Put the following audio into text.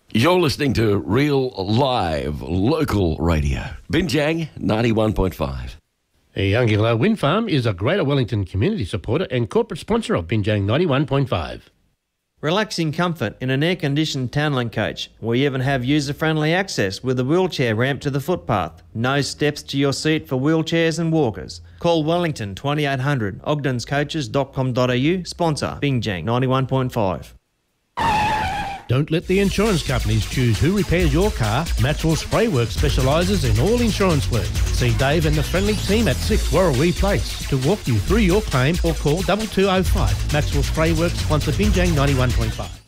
You're listening to real, live, local radio. Binjang 91.5. Youngula Wind Farm is a Greater Wellington community supporter and corporate sponsor of Binjang 91.5. Relaxing comfort in an air-conditioned Townland coach. We even have user-friendly access with a wheelchair ramp to the footpath. No steps to your seat for wheelchairs and walkers. Call Wellington 2800 ogdenscoaches.com.au. Sponsor Binjang 91.5. Don't let the insurance companies choose who repairs your car. Maxwell Spray Works specialises in all insurance work. See Dave and the friendly team at 6 Warrawee Place to walk you through your claim or call 2205. Maxwell Spray Works sponsor Binjang 91.5.